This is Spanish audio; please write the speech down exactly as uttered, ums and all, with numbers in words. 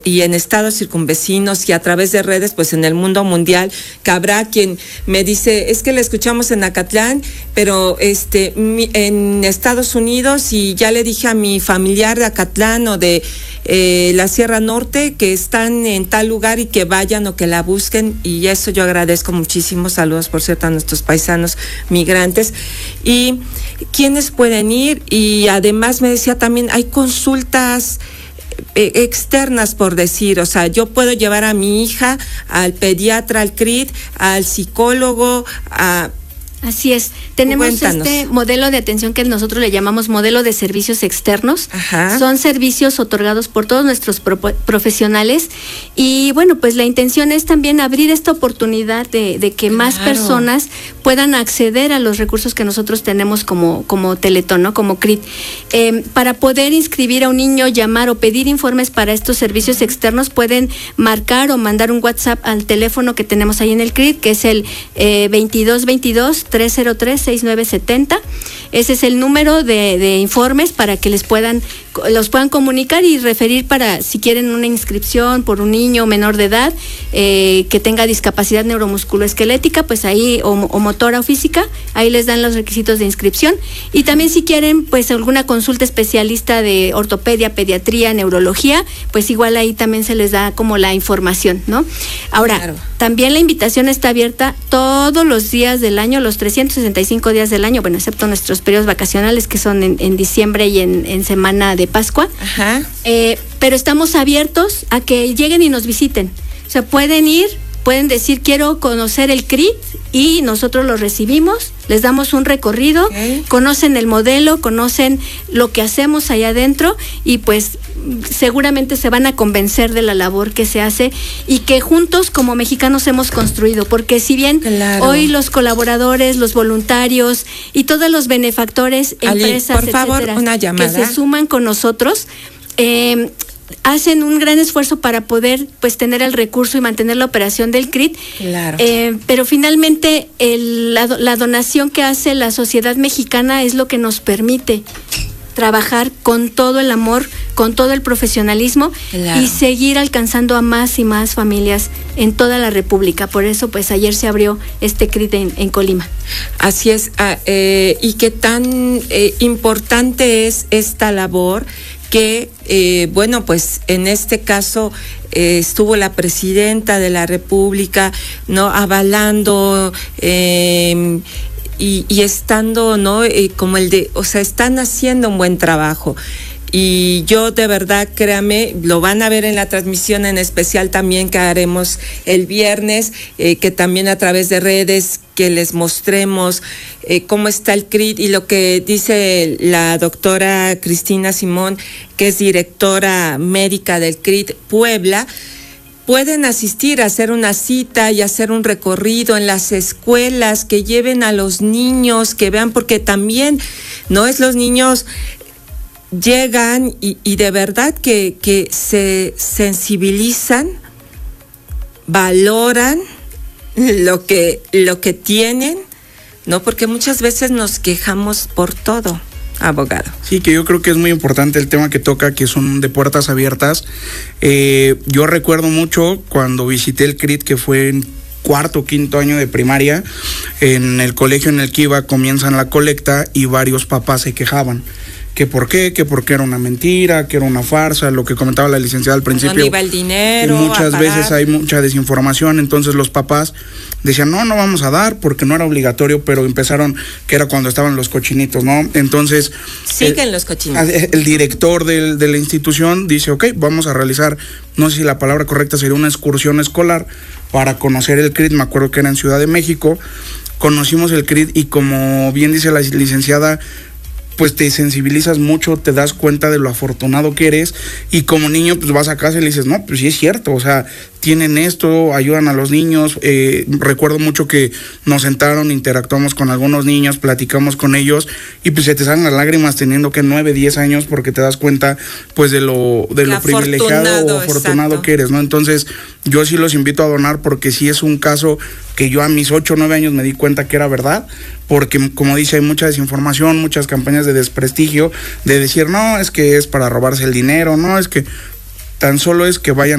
y en estados circunvecinos y a través de redes, pues en el mundo mundial, que habrá quien me dice, es que la escuchamos en Acatlán, pero este mi, en Estados Unidos, y ya le dije a mi familiar de Acatlán o de eh, la Sierra Norte que están en tal lugar y que vayan o que la busquen, y eso yo agradezco muchísimo. Saludos, por cierto, a nuestros paisanos migrantes. Y quienes pueden ir, y además me decía también, hay consultas externas, por decir, o sea, yo puedo llevar a mi hija al pediatra, al C R I T, al psicólogo, a... Así es, tenemos Cuéntanos. Este modelo de atención que nosotros le llamamos modelo de servicios externos. Ajá. Son servicios otorgados por todos nuestros pro- profesionales, y bueno, pues la intención es también abrir esta oportunidad de, de que Claro. más personas puedan acceder a los recursos que nosotros tenemos como, como Teletón, ¿no? Como C R I T. Eh, para poder inscribir a un niño, llamar o pedir informes para estos servicios externos, pueden marcar o mandar un WhatsApp al teléfono que tenemos ahí en el C R I T, que es el eh, veintidós veintidós, tres cero tres, seis nueve siete cero. Ese es el número de, de informes para que les puedan, los puedan comunicar y referir para si quieren una inscripción por un niño menor de edad eh, que tenga discapacidad neuromusculoesquelética, pues ahí, o, o motora o física, ahí les dan los requisitos de inscripción. Y también si quieren pues alguna consulta especialista de ortopedia, pediatría, neurología, pues igual ahí también se les da como la información, ¿no? Ahora, Claro. También la invitación está abierta todos los días del año, los trescientos sesenta y cinco días del año, bueno, excepto nuestros periodos vacacionales que son en, en diciembre y en, en semana de Pascua. Ajá. Eh, pero estamos abiertos a que lleguen y nos visiten. O sea, pueden ir, pueden decir, quiero conocer el C R I T, y nosotros los recibimos, les damos un recorrido, Okay. conocen el modelo, conocen lo que hacemos allá adentro, y pues seguramente se van a convencer de la labor que se hace y que juntos como mexicanos hemos construido, porque si bien Claro. hoy los colaboradores, los voluntarios y todos los benefactores, Ali, empresas, por favor, etcétera, una que llamada. se suman con nosotros, eh, hacen un gran esfuerzo para poder pues tener el recurso y mantener la operación del C R I T. Claro. Eh, pero finalmente el, la, la donación que hace la sociedad mexicana es lo que nos permite trabajar con todo el amor, con todo el profesionalismo, Claro. y seguir alcanzando a más y más familias en toda la República. Por eso pues ayer se abrió este C R I T en, en Colima. Así es, ah, eh, y qué tan eh, importante es esta labor que, eh, bueno, pues en este caso eh, estuvo la presidenta de la República, ¿no?, avalando eh, y, y estando, ¿no?, eh, como el de, o sea, están haciendo un buen trabajo. Y yo de verdad, créame, lo van a ver en la transmisión en especial también que haremos el viernes, eh, que también a través de redes, que les mostremos eh, cómo está el C R I T, y lo que dice la doctora Cristina Simón, que es directora médica del C R I T Puebla. Pueden asistir a hacer una cita y hacer un recorrido en las escuelas, que lleven a los niños, que vean, porque también no es los niños llegan y, y de verdad que, que se sensibilizan, valoran lo que, lo que tienen, ¿no? Porque muchas veces nos quejamos por todo, abogado. Sí, que yo creo que es muy importante el tema que toca, que son de puertas abiertas. Eh, yo recuerdo mucho cuando visité el C R I T, que fue en cuarto o quinto año de primaria, en el colegio en el que iba comienzan la colecta y varios papás se quejaban. Que por qué, que porque era una mentira, que era una farsa, lo que comentaba la licenciada al principio. ¿Dónde iba el dinero? Y muchas a veces pagar. hay mucha desinformación, entonces los papás decían, no, no vamos a dar porque no era obligatorio, pero empezaron, que era cuando estaban los cochinitos, ¿no? Entonces... Siguen el, los cochinitos. El director del, de la institución dice, ok, vamos a realizar, no sé si la palabra correcta sería una excursión escolar para conocer el C R I T, me acuerdo que era en Ciudad de México, conocimos el C R I T y como bien dice la licenciada, pues te sensibilizas mucho, te das cuenta de lo afortunado que eres, y como niño pues vas a casa y le dices, no, pues sí es cierto, o sea, tienen esto, ayudan a los niños. Eh, recuerdo mucho que nos sentaron, interactuamos con algunos niños, platicamos con ellos, y pues se te salen las lágrimas teniendo que nueve, diez años, porque te das cuenta pues de lo, de lo privilegiado o afortunado exacto. que eres, ¿no? Entonces yo sí los invito a donar, porque sí es un caso que yo a mis ocho o nueve años me di cuenta que era verdad, porque como dice, hay mucha desinformación, muchas campañas de desprestigio, de decir, no, es que es para robarse el dinero, no, es que tan solo es que vayan